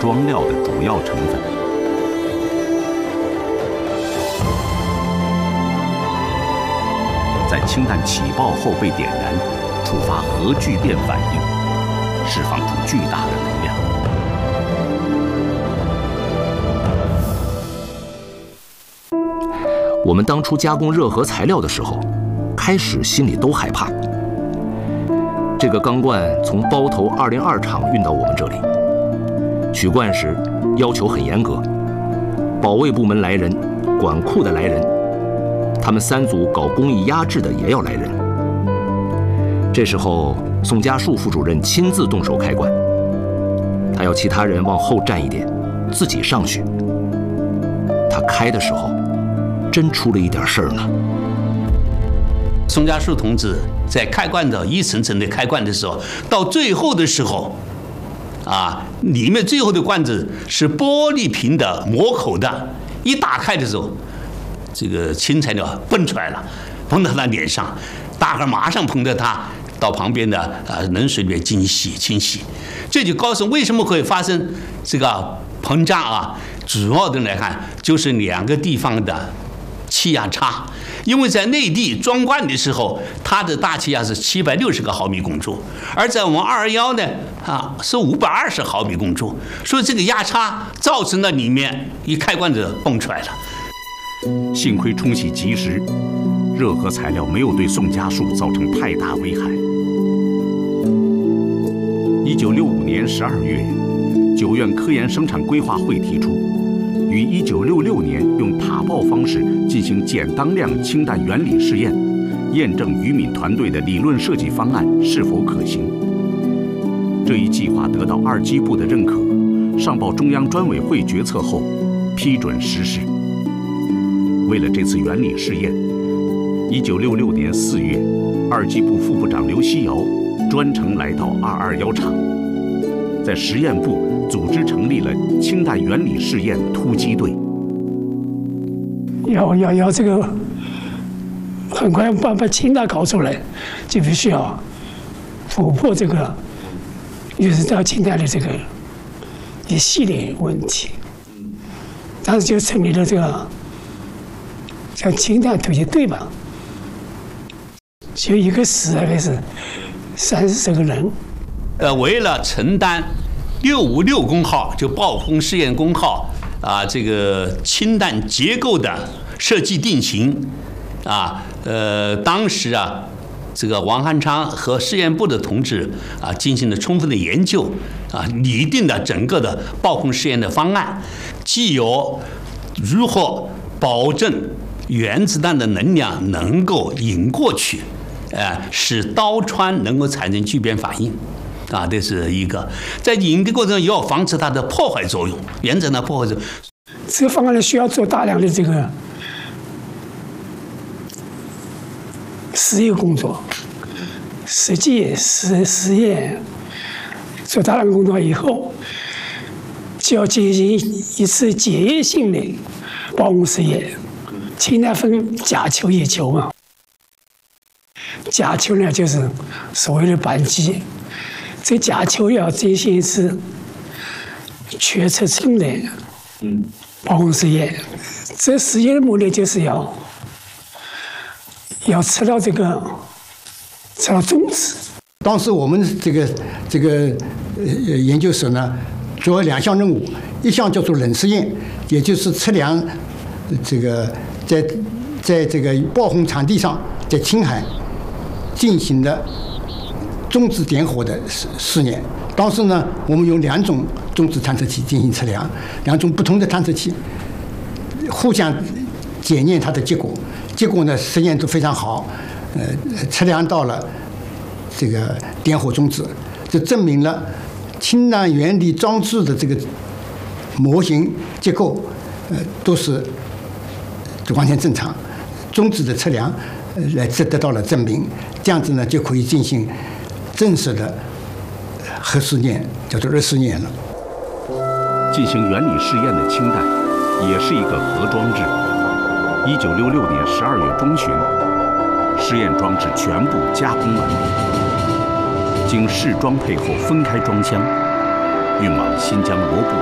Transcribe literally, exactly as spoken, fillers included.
装料的主要成分。在氢弹起爆后被点燃，触发核聚变反应，释放出巨大的能量。 我们当初加工热核材料的时候，开始心里都害怕。这个钢罐从包头二零二厂运到我们这里，取罐时要求很严格，保卫部门来人，管库的来人，他们三组搞工艺压制的也要来人。这时候，宋家树副主任亲自动手开罐，他要其他人往后站一点，自己上去。他开的时候，真出了一点事儿呢。 宋家树同志在开罐的一层层的开罐的时候，到最后的时候，啊，里面最后的罐子是玻璃瓶的磨口的，一打开的时候，这个氢材料蹦出来了，蹦到他脸上，大伙马上捧着他到旁边的啊冷水里面进行洗清洗。这就告诉为什么会发生这个膨胀啊，主要的来看就是两个地方的气压差。因为在内地装罐的时候，它的大气压是七百六十个毫米汞柱，而在我们二二幺呢，啊是五百二十毫米汞柱，所以这个压差造成了里面一开罐子蹦出来了。 幸亏冲洗及时，热核材料没有对宋家树造成太大危害。一九六五年十二月，九院科研生产规划会提出，于一九六六年用塔爆方式进行简当量氢弹原理试验，验证于敏团队的理论设计方案是否可行。这一计划得到二机部的认可，上报中央专委会决策后，批准实施。为了这次原理试验，一九六六年四月，二机部副部长刘希尧专程来到二二幺厂，在实验部组织成立了氢弹原理试验突击队。 要要要这个很快把把氢弹搞出来，就必须要突破这个就是到氢弹的这个一系列问题。当时就成立了这个叫氢弹突击队吧，就一个师大概是三十个人。 呃，为了承担六五六工号就爆轰试验工号啊，这个氢弹结构的设计定型啊，呃，当时啊，这个王汉昌和试验部的同志啊，进行了充分的研究啊，拟定了整个的爆轰试验的方案，既有如何保证原子弹的能量能够引过去，呃，使刀穿能够产生聚变反应。啊，这是一个，在引的过程中也要防止它的破坏作用，原子弹的破坏作用。 这个方案呢，需要做大量的这个实验工作，实际实实验，做大量工作以后，就要进行一次检验性的爆轰实验。氢弹分甲球、乙球嘛，甲球呢就是所谓的扳机。这甲球要进行一次全尺寸的爆轰实验，这实验的目的就是要要测到这个测到中子。 当时我们这个这个呃研究所呢，主要两项任务，一项叫做冷实验，也就是测量这个在在这个爆轰场地上，在青海进行的中子点火的试试验。当时呢，我们用两种中子探测器进行测量，两种不同的探测器互相检验它的结果。结果呢，实验都非常好，呃，测量到了这个点火中子，就证明了氢弹原理装置的这个模型结构，呃，都是完全正常。中子的测量，呃，来得得到了证明，这样子呢，就可以进行正式的核试验，叫做热试验了。 进行原理试验的氢弹也是一个核装置。一九六六年十二月中旬，试验装置全部加工完毕，经试装配后分开装箱，运往新疆罗布